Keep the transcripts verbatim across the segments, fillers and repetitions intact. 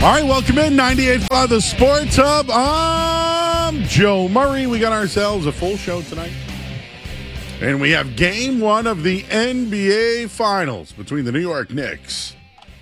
All right, welcome in ninety-eight point five The Sports Hub. I'm Joe Murray. We got ourselves a full show tonight. And we have game one of the N B A Finals between the New York Knicks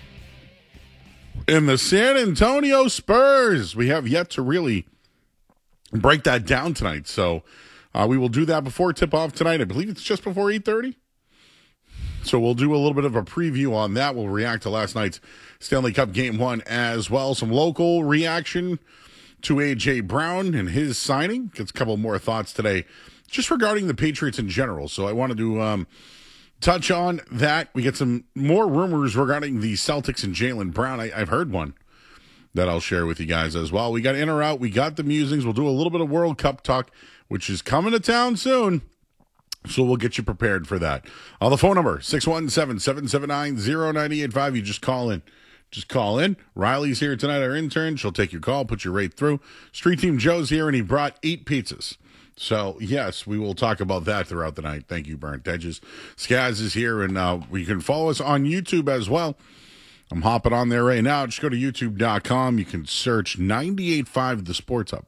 and the San Antonio Spurs. We have yet to really break that down tonight. So uh, we will do that before tip-off tonight. I believe it's just before eight thirty. So we'll do a little bit of a preview on that. We'll react to last night's Stanley Cup Game one as well. Some local reaction to A J. Brown and his signing. Gets a couple more thoughts today just regarding the Patriots in general. So I wanted to um, touch on that. We get some more rumors regarding the Celtics and Jaylen Brown. I, I've heard one that I'll share with you guys as well. We got in or out. We got the musings. We'll do a little bit of World Cup talk, which is coming to town soon. So we'll get you prepared for that. Uh, the phone number, six one seven, seven seven nine, zero nine eight five. You just call in. Just call in. Riley's here tonight, our intern. She'll take your call, put you right through. Street Team Joe's here, and he brought eight pizzas. So, yes, we will talk about that throughout the night. Thank you, Burnt Edges. Skaz is here, and uh, you can follow us on YouTube as well. I'm hopping on there right now. Just go to youtube dot com. You can search ninety-eight point five The Sports Hub.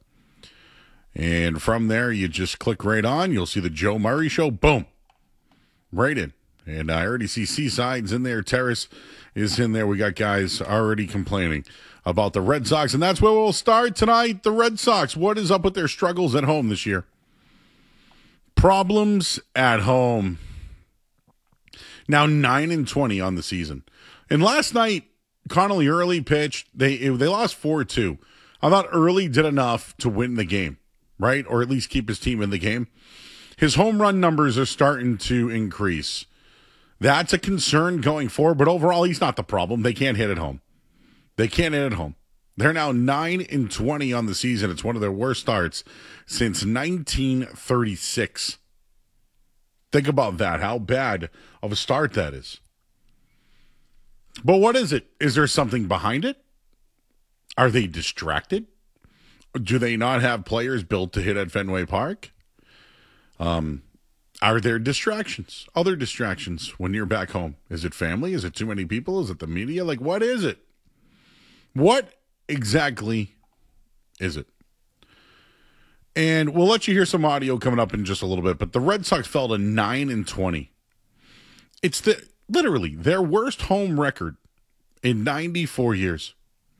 And from there, you just click right on. You'll see the Joe Murray Show. Boom. Right in. And I already see Seaside's in there. Terrace is in there. We got guys already complaining about the Red Sox. And that's where we'll start tonight. The Red Sox. What is up with their struggles at home this year? Problems at home. Now nine and twenty on the season. And last night, Connolly Early pitched. They, they lost four two. I thought Early did enough to win the game. Right? Or at least keep his team in the game. His home run numbers are starting to increase. That's a concern going forward, but overall, he's not the problem. They can't hit at home. They can't hit at home. They're now nine and twenty on the season. It's one of their worst starts since nineteen thirty-six. Think about that, how bad of a start that is. But what is it? Is there something behind it? Are they distracted? Do they not have players built to hit at Fenway Park? Um, are there distractions? Other distractions when you're back home? Is it family? Is it too many people? Is it the media? Like, what is it? What exactly is it? And we'll let you hear some audio coming up in just a little bit, but the Red Sox fell to nine and twenty. It's the literally their worst home record in ninety-four years.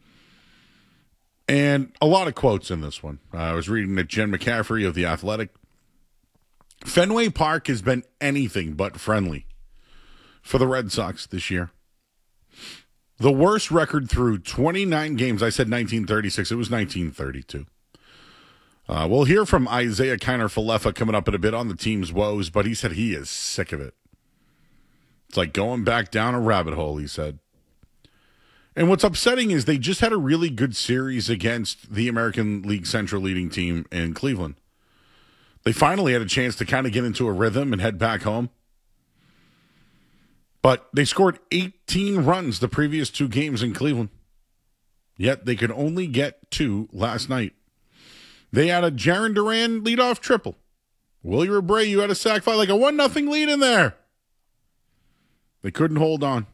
And a lot of quotes in this one. Uh, I was reading that Jen McCaffrey of The Athletic. Fenway Park has been anything but friendly for the Red Sox this year. The worst record through twenty-nine games. I said nineteen thirty-six. It was nineteen thirty-two. Uh, we'll hear from Isaiah Kiner-Falefa coming up in a bit on the team's woes, but he said he is sick of it. It's like going back down a rabbit hole, he said. And what's upsetting is they just had a really good series against the American League Central leading team in Cleveland. They finally had a chance to kind of get into a rhythm and head back home. But they scored eighteen runs the previous two games in Cleveland. Yet they could only get two last night. They had a Jarren Duran leadoff triple. Willie Abreu had a sac fly, like a one nothing lead in there. They couldn't hold on.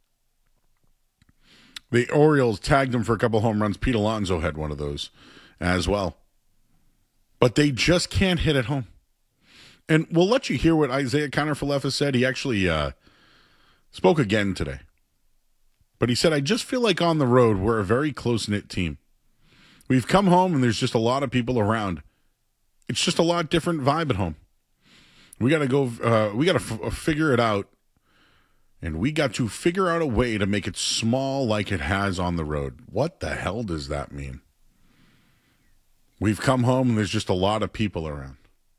The Orioles tagged him for a couple home runs. Pete Alonso had one of those as well. But they just can't hit at home. And we'll let you hear what Isaiah Kiner-Falefa said. He actually uh, spoke again today. But he said, I just feel like on the road, we're a very close-knit team. We've come home and there's just a lot of people around. It's just a lot different vibe at home. We got to go, uh, we got to f- figure it out. And we got to figure out a way to make it small like it has on the road. What the hell does that mean? We've come home and there's just a lot of people around.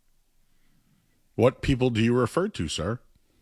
What people do you refer to, sir?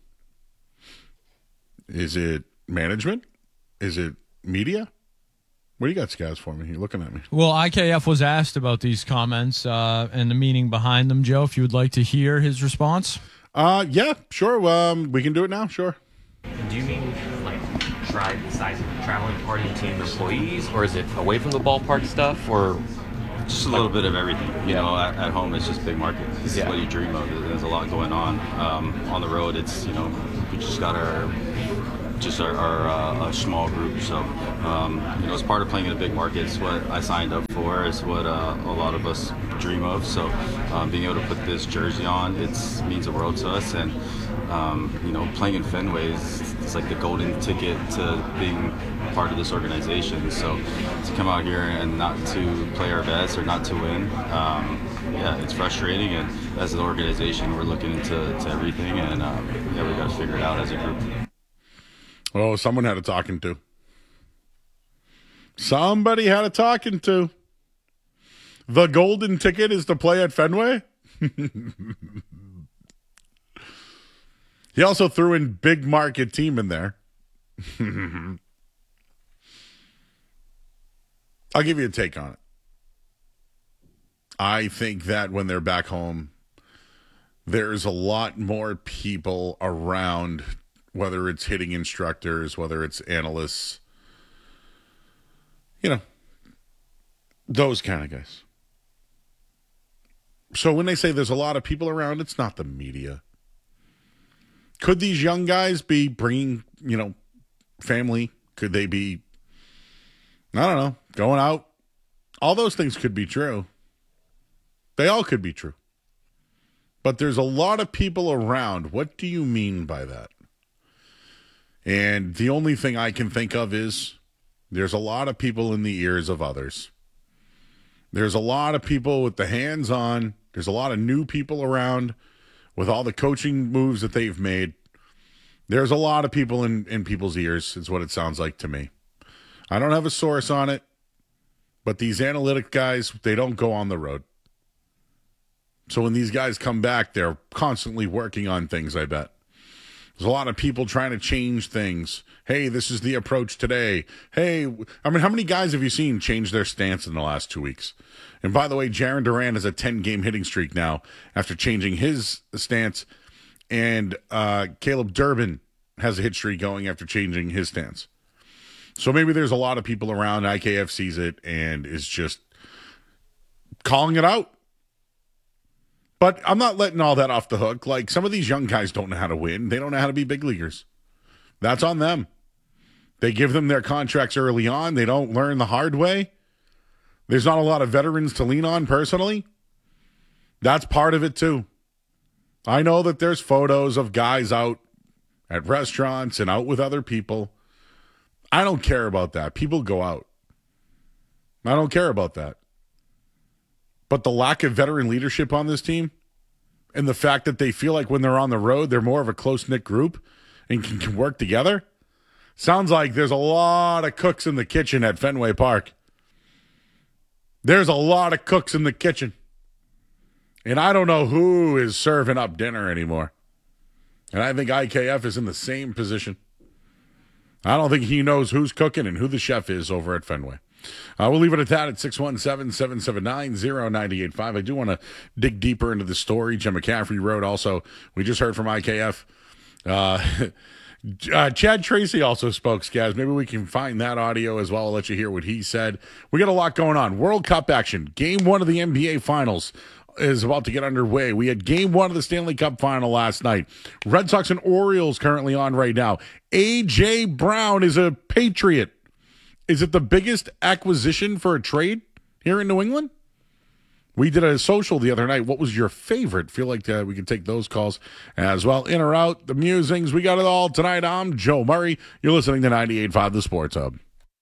Is it management? Is it media? What do you got, Skaz, for me? You're looking at me. Well, I K F was asked about these comments uh, and the meaning behind them, Joe, if you would like to hear his response. Uh, yeah, sure. Um, we can do it now, sure. Do you mean like try the size of the traveling party team employees, or is it away from the ballpark stuff, or just a little bit of everything? You Yeah. know, at, at home it's just big market. This Yeah. is what you dream of. There's a lot going on. Um, on the road, it's, you know, we just got our just our, our uh, a small group. So, um, you know, it's part of playing in a big market. It's what I signed up for. It's what uh, a lot of us dream of. So, um, being able to put this jersey on, it means the world to us. And um, you know, playing in Fenway is it's like the golden ticket to being part of this organization. So, to come out here and not to play our best or not to win, um, yeah, it's frustrating. And as an organization, we're looking into to everything, and um, yeah, we got to figure it out as a group. Oh, someone had a talking to. Somebody had a talking to. The golden ticket is to play at Fenway? He also threw in big market team in there. I'll give you a take on it. I think that when they're back home, there's a lot more people around, whether it's hitting instructors, whether it's analysts, you know, those kind of guys. So when they say there's a lot of people around, it's not the media. Could these young guys be bringing, you know, family? Could they be, I don't know, going out? All those things could be true. They all could be true. But there's a lot of people around. What do you mean by that? And the only thing I can think of is there's a lot of people in the ears of others. There's a lot of people with the hands on. There's a lot of new people around with all the coaching moves that they've made. There's a lot of people in, in people's ears, is what it sounds like to me. I don't have a source on it, but these analytic guys, they don't go on the road. So when these guys come back, they're constantly working on things, I bet. There's a lot of people trying to change things. Hey, this is the approach today. Hey, I mean, how many guys have you seen change their stance in the last two weeks? And by the way, Jaron Duran has a ten-game hitting streak now after changing his stance. And uh, Caleb Durbin has a hit streak going after changing his stance. So maybe there's a lot of people around. I K F sees it and is just calling it out. But I'm not letting all that off the hook. Like, some of these young guys don't know how to win. They don't know how to be big leaguers. That's on them. They give them their contracts early on. They don't learn the hard way. There's not a lot of veterans to lean on personally. That's part of it, too. I know that there's photos of guys out at restaurants and out with other people. I don't care about that. People go out. I don't care about that. But the lack of veteran leadership on this team and the fact that they feel like when they're on the road, they're more of a close-knit group and can, can work together, sounds like there's a lot of cooks in the kitchen at Fenway Park. There's a lot of cooks in the kitchen. And I don't know who is serving up dinner anymore. And I think I K F is in the same position. I don't think he knows who's cooking and who the chef is over at Fenway. Uh, we'll leave it at that at six one seven, seven seven nine, zero nine eight five. I do want to dig deeper into the story. Jim McCaffrey wrote also, we just heard from I K F. Uh, uh, Chad Tracy also spoke, Scaz. Maybe we can find that audio as well. I'll let you hear what he said. We got a lot going on. World Cup action. Game one of the N B A Finals is about to get underway. We had game one of the Stanley Cup final last night. Red Sox and Orioles currently on right now. A J. Brown is a Patriot. Is it the biggest acquisition for a trade here in New England? We did a social the other night. What was your favorite? Feel like uh, we can take those calls as well. In or out, the musings. We got it all tonight. I'm Joe Murray. You're listening to ninety-eight point five The Sports Hub.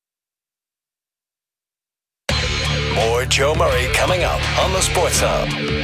More Joe Murray coming up on The Sports Hub.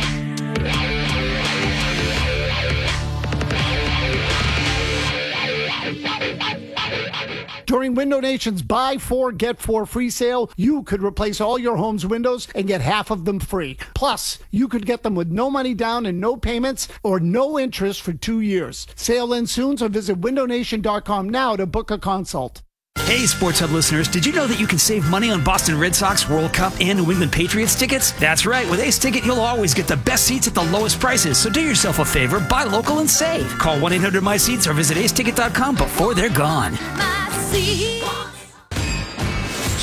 During Window Nation's Buy Four, Get Four free sale, you could replace all your home's windows and get half of them free. Plus, you could get them with no money down and no payments or no interest for two years. Sale ends soon, so visit window nation dot com now to book a consult. Hey, Sports Hub listeners, did you know that you can save money on Boston Red Sox, World Cup, and New England Patriots tickets? That's right. With Ace Ticket, you'll always get the best seats at the lowest prices. So do yourself a favor, buy local and save. Call one eight hundred my seats or visit ace ticket dot com before they're gone.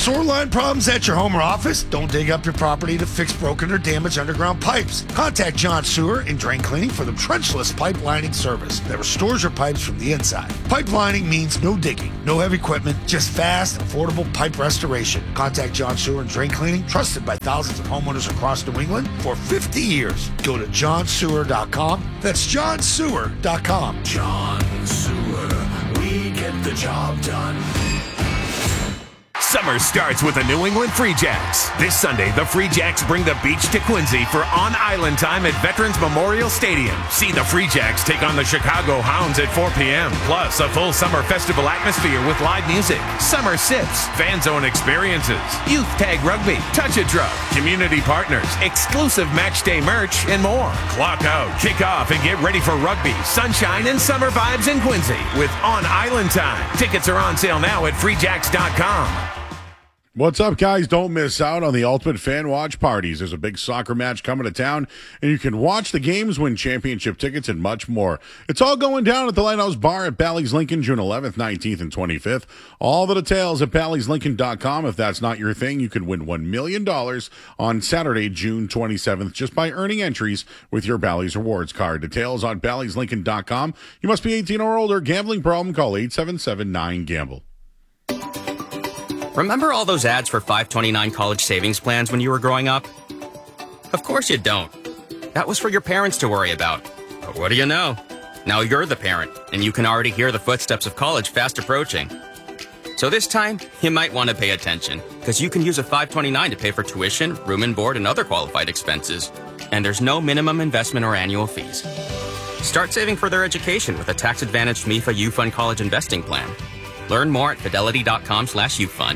Sewer line problems at your home or office? Don't dig up your property to fix broken or damaged underground pipes. Contact John Sewer and Drain Cleaning for the trenchless pipe lining service that restores your pipes from the inside. Pipe lining means no digging, no heavy equipment, just fast, affordable pipe restoration. Contact John Sewer and Drain Cleaning, trusted by thousands of homeowners across New England for fifty years. Go to john sewer dot com. That's john sewer dot com. John Sewer, we get the job done. Summer starts with the New England Free Jacks. This Sunday, the Free Jacks bring the beach to Quincy for on-island time at Veterans Memorial Stadium. See the Free Jacks take on the Chicago Hounds at four p.m. Plus, a full summer festival atmosphere with live music, summer sips, fan zone experiences, youth tag rugby, touch a truck, community partners, exclusive match day merch, and more. Clock out, kick off, and get ready for rugby, sunshine, and summer vibes in Quincy with on-island time. Tickets are on sale now at free jacks dot com. What's up, guys? Don't miss out on the Ultimate Fan Watch Parties. There's a big soccer match coming to town, and you can watch the games, win championship tickets, and much more. It's all going down at the Lighthouse Bar at Bally's Lincoln, June eleventh, nineteenth, and twenty-fifth. All the details at ballys lincoln dot com. If that's not your thing, you can win one million dollars on Saturday, June twenty-seventh, just by earning entries with your Bally's Rewards card. Details on ballys lincoln dot com. You must be eighteen or older. Gambling problem? Call eight seven seven nine gamble. Remember all those ads for five twenty-nine college savings plans when you were growing up? Of course you don't. That was for your parents to worry about. But what do you know? Now you're the parent, and you can already hear the footsteps of college fast approaching. So this time, you might want to pay attention, because you can use a five twenty-nine to pay for tuition, room and board, and other qualified expenses. And there's no minimum investment or annual fees. Start saving for their education with a tax-advantaged M I F A U-Fund College Investing Plan. Learn more at fidelity.com slash UFund.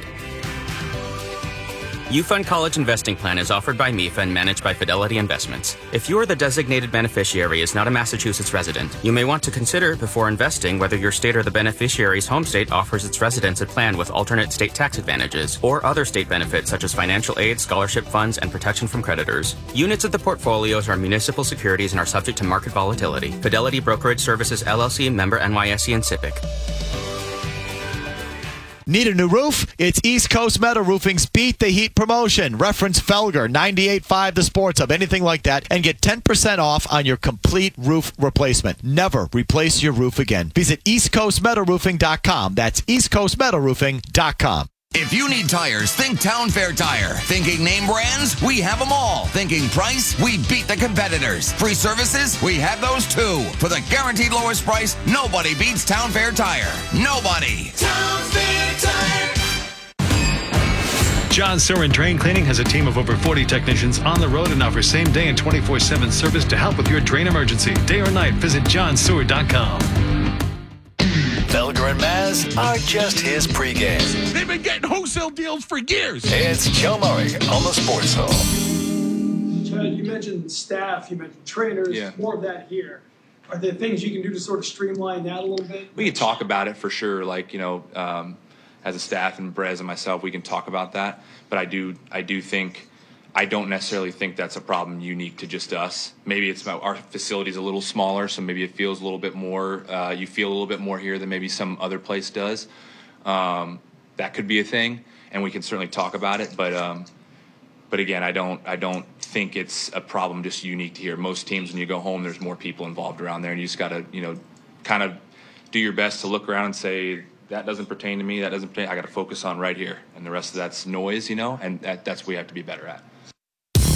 UFund College Investing Plan is offered by M I F A and managed by Fidelity Investments. If you or the designated beneficiary is not a Massachusetts resident, you may want to consider before investing whether your state or the beneficiary's home state offers its residents a plan with alternate state tax advantages or other state benefits such as financial aid, scholarship funds, and protection from creditors. Units of the portfolios are municipal securities and are subject to market volatility. Fidelity Brokerage Services, L L C, member N Y S E and SIPC. Need a new roof? It's East Coast Metal Roofing's Beat the Heat promotion. Reference Felger, ninety-eight point five The Sports Hub, anything like that, and get ten percent off on your complete roof replacement. Never replace your roof again. Visit east coast metal roofing dot com. That's east coast metal roofing dot com. If you need tires, think Town Fair Tire. Thinking name brands? We have them all. Thinking price? We beat the competitors. Free services? We have those too. For the guaranteed lowest price, nobody beats Town Fair Tire. Nobody. Town Fair Tire. John Sewer and Drain Cleaning has a team of over forty technicians on the road and offers same-day and twenty-four seven service to help with your drain emergency. Day or night, visit john sewer dot com. Felger and Maz are just his pregame. They've been getting wholesale deals for years. It's Joe Murray on the Sports Hall. Chad, you mentioned staff, you mentioned trainers, Yeah. more of that here. Are there things you can do to sort of streamline that a little bit? We can talk about it for sure. Like, you know, um, as a staff and Brez and myself, we can talk about that. But I do, I do think, I don't necessarily think that's a problem unique to just us. Maybe it's about our facility's a little smaller, so maybe it feels a little bit more, uh, you feel a little bit more here than maybe some other place does. Um, that could be a thing, and we can certainly talk about it. But, um, but again, I don't, I don't think it's a problem just unique to here. Most teams, when you go home, there's more people involved around there, and you just got to, you know, kind of do your best to look around and say, that doesn't pertain to me, that doesn't pertain, I got to focus on right here. And the rest of that's noise, you know, and that, that's what we have to be better at.